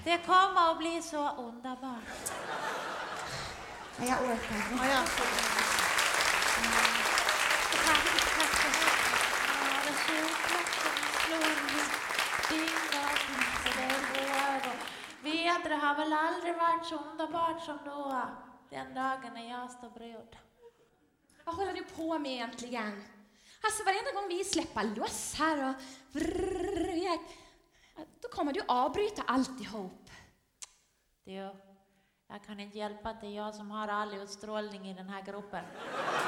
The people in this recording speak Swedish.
Det kommer att bli så underbart. Ja, jag orkar. Ja, Vädret har väl aldrig varit så underbart som då, den dagen när jag står brud. Vad håller du på med egentligen? Alltså varenda gång vi släpper loss här och då kommer du avbryta alltihop. Du, jag kan inte hjälpa att det är jag som har all utstrålning i den här gruppen.